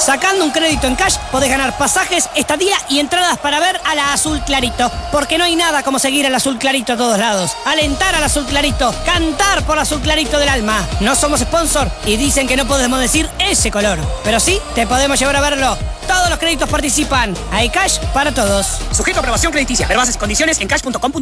Sacando un crédito en Cash podés ganar pasajes, estadía y entradas para ver a la Azul Clarito. Porque no hay nada como seguir al Azul Clarito a todos lados. Alentar al Azul Clarito, cantar por el Azul Clarito del alma. No somos sponsor y dicen que no podemos decir ese color. Pero sí, te podemos llevar a verlo. Todos los créditos participan. Hay Cash para todos. Sujeto a aprobación crediticia. Ver bases y condiciones en cash.com.ar.